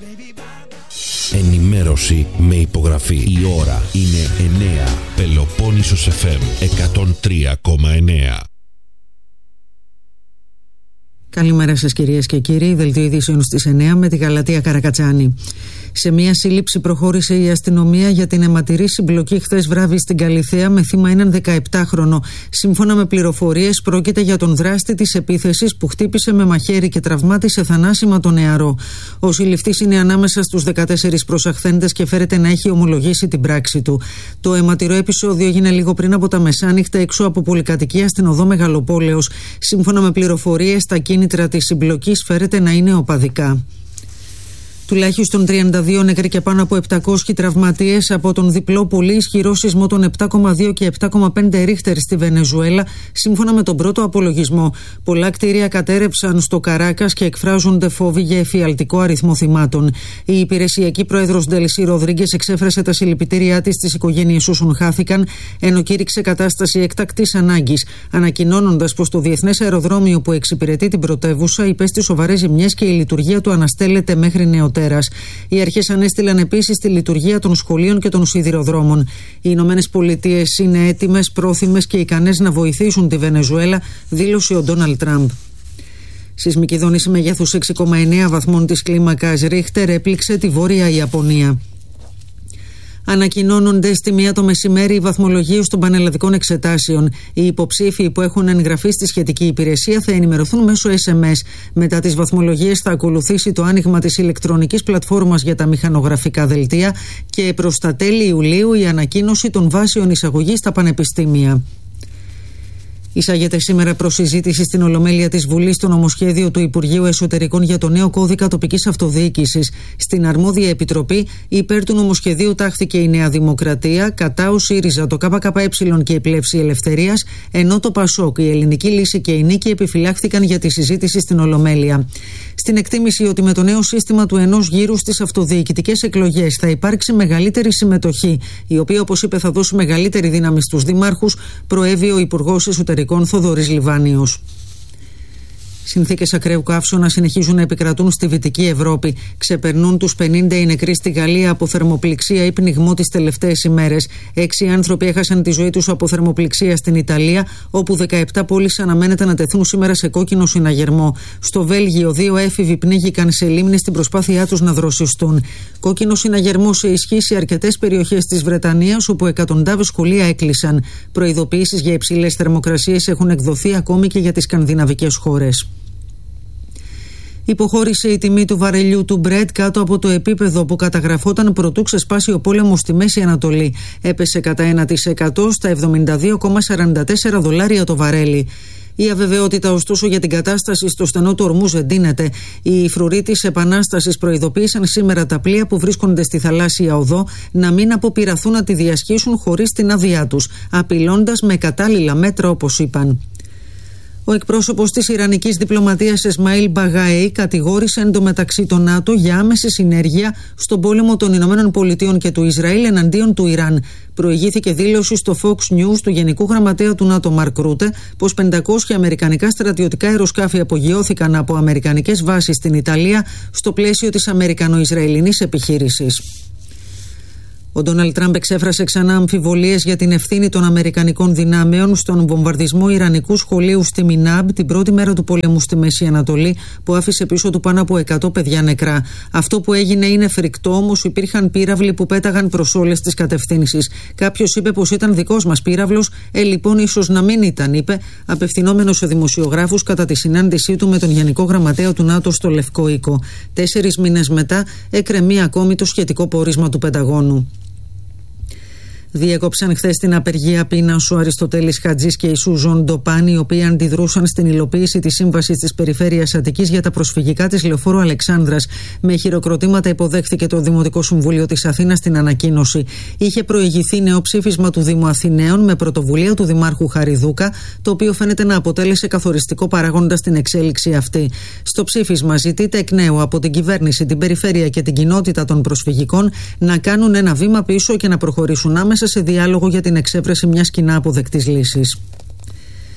Ενημέρωση με υπογραφή. Η ώρα είναι 9. Πελοπόννησος FM 103,9. Καλημέρα σας κυρίες και κύριοι. Δελτίο ειδήσεων στις 9 με τη Γαλατεία Καρακατσάνη. Σε μια σύλληψη προχώρησε η αστυνομία για την αιματηρή συμπλοκή χθες βράδυ στην Καλιθέα με θύμα έναν 17χρονο. Σύμφωνα με πληροφορίες, πρόκειται για τον δράστη της επίθεσης που χτύπησε με μαχαίρι και τραυμάτισε θανάσιμα τον νεαρό. Ο συλληφτής είναι ανάμεσα στους 14 προσαχθέντες και φέρεται να έχει ομολογήσει την πράξη του. Το αιματηρό επεισόδιο έγινε λίγο πριν από τα μεσάνυχτα έξω από πολυκατοικία στην οδό Μεγαλοπόλεως. Σύμφωνα με πληροφορίες, τα κίνητρα της συμπλοκής φέρεται να είναι οπαδικά. Τουλάχιστον 32 νεκροί και πάνω από 700 τραυματίες από τον διπλό πολύ ισχυρό σεισμό των 7,2 και 7,5 ρίχτερ στη Βενεζουέλα, σύμφωνα με τον πρώτο απολογισμό. Πολλά κτίρια κατέρρευσαν στο Καράκας και εκφράζονται φόβοι για εφιαλτικό αριθμό θυμάτων. Η υπηρεσιακή πρόεδρος Ντελσί Ροδρίγκες εξέφρασε τα συλληπιτήριά της στις οικογένειες όσων χάθηκαν, ενώ κήρυξε κατάσταση έκτακτης ανάγκης, ανακοινώνοντας πως το διεθνές αεροδρόμιο που εξυπηρετεί την πρωτεύουσα υπέστη σοβαρές ζημιές και η λειτουργία του αναστέλλεται μέχρι νεοτέρας. Οι αρχές ανέστειλαν επίσης τη λειτουργία των σχολείων και των σιδηροδρόμων. Οι Ηνωμένες Πολιτείες είναι έτοιμες, πρόθυμες και ικανές να βοηθήσουν τη Βενεζουέλα, δήλωσε ο Ντόναλντ Τραμπ. Σεισμική δόνηση μεγέθους 6,9 βαθμών της κλίμακας Ρίχτερ έπληξε τη Βόρεια Ιαπωνία. Ανακοινώνονται στη 1 το μεσημέρι οι βαθμολογίες των πανελλαδικών εξετάσεων. Οι υποψήφοι που έχουν εγγραφεί στη σχετική υπηρεσία θα ενημερωθούν μέσω SMS. Μετά τις βαθμολογίες θα ακολουθήσει το άνοιγμα της ηλεκτρονικής πλατφόρμας για τα μηχανογραφικά δελτία και προς τα τέλη Ιουλίου η ανακοίνωση των βάσεων εισαγωγής στα πανεπιστήμια. Εισάγεται σήμερα προς συζήτηση στην Ολομέλεια της Βουλής το νομοσχέδιο του Υπουργείου Εσωτερικών για το νέο κώδικα τοπικής αυτοδιοίκησης. Στην αρμόδια επιτροπή, υπέρ του νομοσχεδίου τάχθηκε η Νέα Δημοκρατία, κατά ο ΣΥΡΙΖΑ, το ΚΚΕ και η Πλεύση Ελευθερίας, ενώ το ΠΑΣΟΚ, η Ελληνική Λύση και η Νίκη επιφυλάχθηκαν για τη συζήτηση στην Ολομέλεια. Στην εκτίμηση ότι με το νέο σύστημα του ενός γύρου στις αυτοδιοικητικές εκλογές θα υπάρξει μεγαλύτερη συμμετοχή, η οποία, όπως είπε, θα δώσει μεγαλύτερη δύναμη στους δημάρχους, προέβη ο Υπουργός Εσωτερικών Θοδωρής Λιβάνιος. Συνθήκες ακραίου καύσωνα συνεχίζουν να επικρατούν στη Δυτική Ευρώπη. Ξεπερνούν τους 50 οι νεκροί στη Γαλλία από θερμοπληξία ή πνιγμό τις τελευταίες ημέρες. 6 άνθρωποι έχασαν τη ζωή τους από θερμοπληξία στην Ιταλία, όπου 17 πόλεις αναμένεται να τεθούν σήμερα σε κόκκινο συναγερμό. Στο Βέλγιο, 2 έφηβοι πνίγηκαν σε λίμνη στην προσπάθειά τους να δροσιστούν. Κόκκινο συναγερμό σε ισχύ σε αρκετές περιοχές της Βρετανίας, όπου εκατοντάδες σχολεία έκλεισαν. Προειδοποιήσεις για υψηλές θερμοκρασίες έχουν εκδοθεί ακόμη και για τις σκανδιναβικές χώρες. Υποχώρησε η τιμή του βαρελιού του Brent κάτω από το επίπεδο που καταγραφόταν προτού ξεσπάσει ο πόλεμος στη Μέση Ανατολή. Έπεσε κατά 1% στα $72,44 το βαρέλι. Η αβεβαιότητα ωστόσο για την κατάσταση στο στενό του Ορμούζ εντείνεται. Οι φρουροί της Επανάστασης προειδοποίησαν σήμερα τα πλοία που βρίσκονται στη θαλάσσια οδό να μην αποπειραθούν να τη διασχίσουν χωρίς την άδειά τους, απειλώντας με κατάλληλα μέτρα, όπως είπαν. Ο εκπρόσωπος της Ιρανικής διπλωματίας Εσμαήλ Μπαγάη κατηγόρησε εντωμεταξύ τον ΝΑΤΟ για άμεση συνέργεια στον πόλεμο των Ηνωμένων Πολιτειών και του Ισραήλ εναντίον του Ιράν. Προηγήθηκε δήλωση στο Fox News του Γενικού Γραμματέα του ΝΑΤΟ Μαρκ Ρούτε πως 500 αμερικανικά στρατιωτικά αεροσκάφη απογειώθηκαν από αμερικανικές βάσεις στην Ιταλία στο πλαίσιο της αμερικανο-ισραηλινής επιχείρησης. Ο Ντόναλντ Τραμπ εξέφρασε ξανά αμφιβολίες για την ευθύνη των αμερικανικών δυνάμεων στον βομβαρδισμό ιρανικού σχολείου στη Μινάμπ την πρώτη μέρα του πολέμου στη Μέση Ανατολή, που άφησε πίσω του πάνω από 100 παιδιά νεκρά. Αυτό που έγινε είναι φρικτό, όμως υπήρχαν πύραυλοι που πέταγαν προς όλες τις κατευθύνσεις. Κάποιος είπε πως ήταν δικός μας πύραυλος, λοιπόν ίσως να μην ήταν, είπε, απευθυνόμενος σε δημοσιογράφους κατά τη συνάντησή του με τον Γενικό Γραμματέα του ΝΑΤΟ στο Λευκό Οίκο. 4 μήνες μετά εκκρεμεί ακόμη το σχετικό πόρισμα του Πενταγώνου. Διέκοψαν χθες την απεργία πείνας ο Αριστοτέλης Χατζής και η Σουζόν Ντοπάν, οι οποίοι αντιδρούσαν στην υλοποίηση της σύμβασης της Περιφέρειας Αττικής για τα προσφυγικά της Λεωφόρου Αλεξάνδρας. Με χειροκροτήματα υποδέχθηκε το Δημοτικό Συμβούλιο της Αθήνας την ανακοίνωση. Είχε προηγηθεί νέο ψήφισμα του Δήμου Αθηναίων με πρωτοβουλία του Δημάρχου Χαριδούκα, το οποίο φαίνεται να αποτέλεσε καθοριστικό παράγοντα στην εξέλιξη αυτή. Στο ψήφισμα ζητείται εκ νέου από την κυβέρνηση, την περιφέρεια και την κοινότητα των προσφυγικών να κάνουν ένα βήμα πίσω και να προχωρήσουν άμεσα σε διάλογο για την εξέβρεση μιας κοινά αποδεκτής λύσης.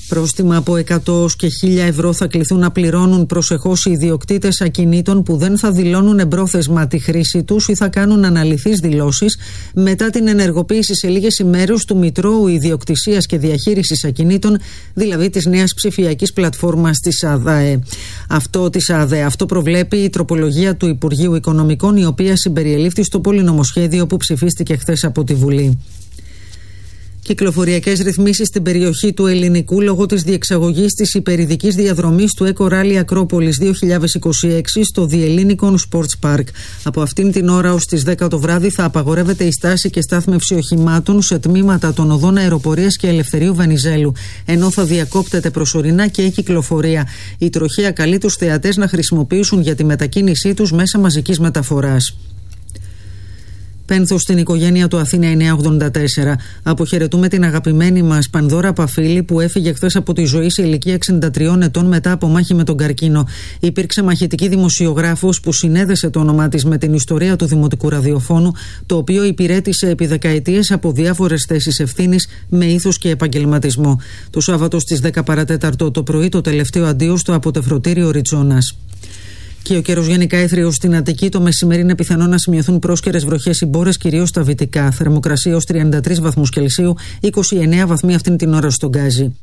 Πρόστιμα από 100 και 1.000 ευρώ θα κληθούν να πληρώνουν προσεχώς οι ιδιοκτήτες ακινήτων που δεν θα δηλώνουν εμπρόθεσμα τη χρήση τους ή θα κάνουν αναλυθείς δηλώσεις μετά την ενεργοποίηση σε λίγες ημέρες του Μητρώου Ιδιοκτησίας και Διαχείρισης Ακινήτων, δηλαδή της νέας ψηφιακής πλατφόρμας της ΑΔΑΕ. Αυτό προβλέπει η τροπολογία του Υπουργείου Οικονομικών, η οποία συμπεριελήφθη στο πολυνομοσχέδιο που ψηφίστηκε χθες από τη Βουλή. Κυκλοφοριακές ρυθμίσεις στην περιοχή του Ελληνικού λόγω της διεξαγωγής της υπερηδικής διαδρομής του Eco Rally Ακρόπολης 2026 στο The Ellinikon Sports Park. Από αυτήν την ώρα ως τις 10 το βράδυ θα απαγορεύεται η στάση και στάθμευση οχημάτων σε τμήματα των οδών αεροπορίας και Ελευθερίου Βενιζέλου, ενώ θα διακόπτεται προσωρινά και η κυκλοφορία. Η τροχέα καλεί τους θεατές να χρησιμοποιήσουν για τη μετακίνησή τους μέσα μαζικής μεταφοράς. Πένθος στην οικογένεια του Αθήνα 984. Αποχαιρετούμε την αγαπημένη μας Πανδώρα Παφίλη, που έφυγε χθες από τη ζωή σε ηλικία 63 ετών μετά από μάχη με τον καρκίνο. Υπήρξε μαχητική δημοσιογράφος που συνέδεσε το όνομά της με την ιστορία του δημοτικού ραδιοφώνου, το οποίο υπηρέτησε επί δεκαετίες από διάφορες θέσεις ευθύνης με ήθος και επαγγελματισμό. Το Σάββατο στις 10 παρατέταρτο το πρωί το τελευταίο αντίο στο αποτεφρωτήριο Ριτσόνας. Και ο καιρός γενικά έθριος στην Αττική. Το μεσημέρι είναι πιθανό να σημειωθούν πρόσκαιρες βροχές ή μπόρες, κυρίως στα βυτικά. Θερμοκρασία ως 33 βαθμούς Κελσίου, 29 βαθμοί αυτήν την ώρα στον Γκάζι.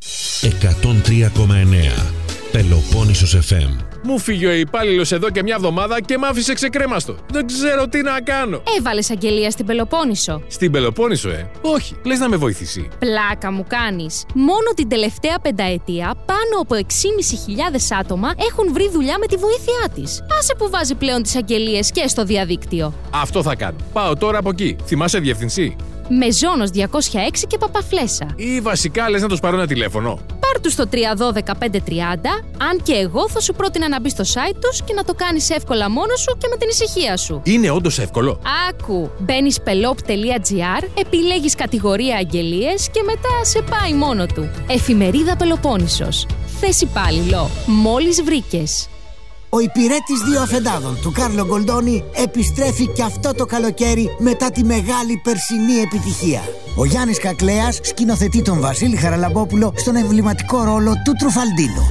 103,9 Πελοπόννησος FM. Μου φύγει ο υπάλληλος εδώ και μια εβδομάδα και μ' άφησε ξεκρέμαστο. Δεν ξέρω τι να κάνω. Έβαλες αγγελία στην Πελοπόννησο. Στην Πελοπόννησο, Όχι. Λες να με βοηθήσει. Πλάκα μου κάνεις. Μόνο την τελευταία πενταετία πάνω από 6.500 άτομα έχουν βρει δουλειά με τη βοήθειά της. Άσε που βάζει πλέον τις αγγελίες και στο διαδίκτυο. Αυτό θα κάνω. Πάω τώρα από εκεί. Θυμάσαι διεύθυνση? Μεζόνος 206 και Παπαφλέσσα. Ή βασικά λες να τους πάρω ένα τηλέφωνο? Πάρ' τους στο 312-530, αν και εγώ θα σου πρότεινα να μπεις στο site τους και να το κάνεις εύκολα μόνος σου και με την ησυχία σου. Είναι όντως εύκολο? Άκου, μπαίνεις pelop.gr, επιλέγεις κατηγορία αγγελίες και μετά σε πάει μόνο του. Εφημερίδα Πελοπόννησος. Θες υπάλληλο. Μόλις βρήκες. Ο υπηρέτης δύο αφεντάδων του Κάρλο Γκολντόνι επιστρέφει και αυτό το καλοκαίρι μετά τη μεγάλη περσινή επιτυχία. Ο Γιάννης Κακλέας σκηνοθετεί τον Βασίλη Χαραλαμπόπουλο στον εμβληματικό ρόλο του Τρουφαλντίνο.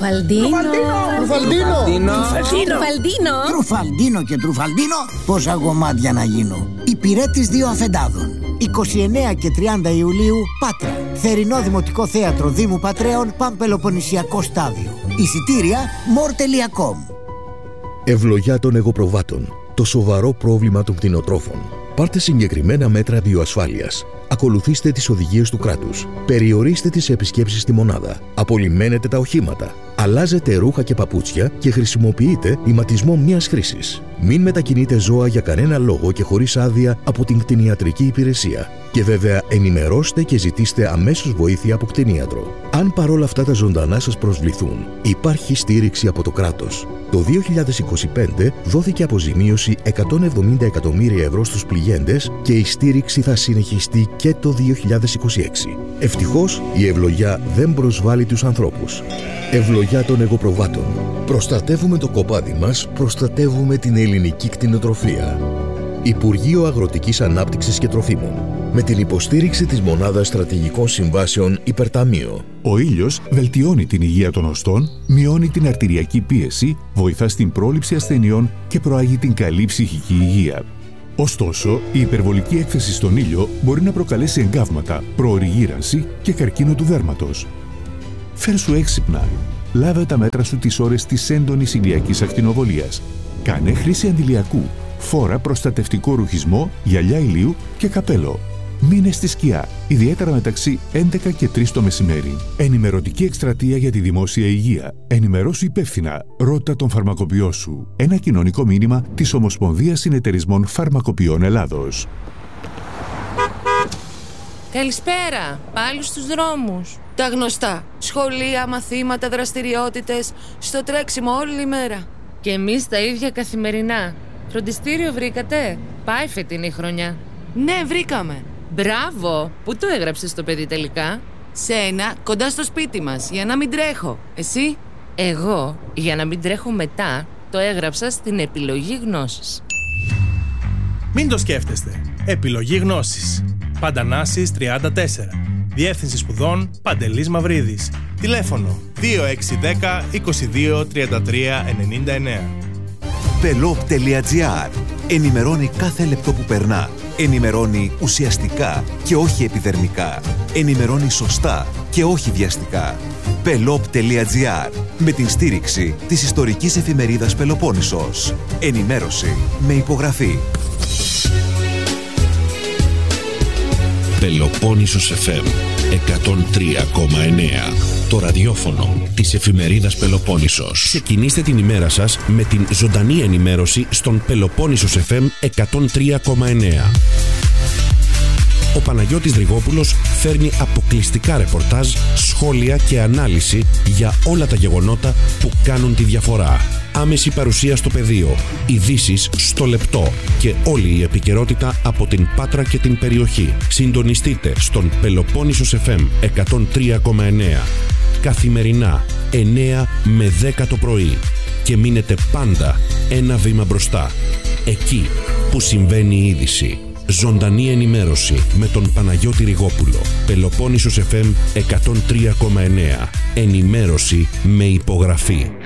Τρουφαλντίνο και Τρουφαλντίνο, πόσα γομάτια να γίνω. Υπηρέτης δύο αφεντάδων. 29 και 30 Ιουλίου, Πάτρα. Θερινό Δημοτικό Θέατρο Δήμου Πατρέων, Παμπελοποννησιακό Στάδιο. Εισιτήρια more.com. Ευλογιά των εγωπροβάτων. Το σοβαρό πρόβλημα των κτηνοτρόφων. Πάρτε συγκεκριμένα μέτρα βιοασφάλειας. Ακολουθήστε τις οδηγίες του κράτους. Περιορίστε τις επισκέψεις στη μονάδα. Απολυμμένετε τα οχήματα. Αλλάζετε ρούχα και παπούτσια και χρησιμοποιείτε ηματισμό μιας χρήσης. Μην μετακινείτε ζώα για κανένα λόγο και χωρίς άδεια από την κτηνιατρική υπηρεσία. Και βέβαια ενημερώστε και ζητήστε αμέσως βοήθεια από κτηνίατρο. Αν παρόλα αυτά τα ζωντανά σας προσβληθούν, υπάρχει στήριξη από το κράτος. Το 2025 δόθηκε αποζημίωση 170 εκατομμύρια ευρώ στους πληγέντες και η στήριξη θα συνεχιστεί και το 2026. Ευτυχώς η ευλογιά δεν προσβάλλει τους ανθρώπους. Ευλογιά των εγωπροβάτων. Προστατεύουμε το κοπάδι μας, προστατεύουμε την ελληνική κτηνοτροφία. Υπουργείο Αγροτικής Ανάπτυξης και Τροφίμων. Με την υποστήριξη της Μονάδας Στρατηγικών Συμβάσεων Υπερταμείο. Ο ήλιος βελτιώνει την υγεία των οστών, μειώνει την αρτηριακή πίεση, βοηθά στην πρόληψη ασθενειών και προάγει την καλή ψυχική υγεία. Ωστόσο, η υπερβολική έκθεση στον ήλιο μπορεί να προκαλέσει εγκάβματα, προοριγύρανση και καρκίνο του δέρματος. Φέρσου έξυπνα. Λάβε τα μέτρα σου τις ώρες της έντονης ηλιακής ακτινοβολίας. Κάνε χρήση αντιλιακού. Φόρα προστατευτικό ρουχισμό, γυαλιά ηλίου και καπέλο. Μείνε στη σκιά, ιδιαίτερα μεταξύ 11 και 3 το μεσημέρι. Ενημερωτική εκστρατεία για τη δημόσια υγεία. Ενημερώσου υπεύθυνα. Ρώτα τον φαρμακοποιό σου. Ένα κοινωνικό μήνυμα της Ομοσπονδίας Συνεταιρισμών Φαρμακοποιών Ελλάδος. Καλησπέρα, πάλι στους δρόμους. Τα γνωστά. Σχολεία, μαθήματα, δραστηριότητες. Στο τρέξιμο όλη μέρα. Και εμείς τα ίδια καθημερινά. Φροντιστήριο βρήκατε? Πάει φετινή χρονιά. Ναι, βρήκαμε. Μπράβο! Πού το έγραψες το παιδί τελικά? Σε ένα, κοντά στο σπίτι μας, για να μην τρέχω. Εσύ? Εγώ, για να μην τρέχω μετά, το έγραψα στην επιλογή γνώσης. Μην το σκέφτεστε. Επιλογή γνώσης. Παντανάσης 34. Διεύθυνση σπουδών Παντελής Μαυρίδης. Τηλέφωνο 2610 22 33 99. Pelop.gr. Ενημερώνει κάθε λεπτό που περνά. Ενημερώνει ουσιαστικά και όχι επιδερμικά. Ενημερώνει σωστά και όχι βιαστικά. Pelop.gr. Με την στήριξη της ιστορικής εφημερίδας Πελοπόννησος. Ενημέρωση με υπογραφή. Πελοπόννησος FM 103,9. Το ραδιόφωνο της εφημερίδας Πελοπόννησος. Ξεκινήστε την ημέρα σας με την ζωντανή ενημέρωση στον Πελοπόννησος FM 103,9. Ο Παναγιώτης Δρυγόπουλος φέρνει αποκλειστικά ρεπορτάζ, σχόλια και ανάλυση για όλα τα γεγονότα που κάνουν τη διαφορά. Άμεση παρουσία στο πεδίο, ειδήσεις στο λεπτό και όλη η επικαιρότητα από την Πάτρα και την περιοχή. Συντονιστείτε στον Πελοπόννησος FM 103,9. Καθημερινά 9 με 10 το πρωί και μείνετε πάντα ένα βήμα μπροστά. Εκεί που συμβαίνει η είδηση. Ζωντανή ενημέρωση με τον Παναγιώτη Ριγόπουλο. Πελοπόννησος FM 103,9. Ενημέρωση με υπογραφή.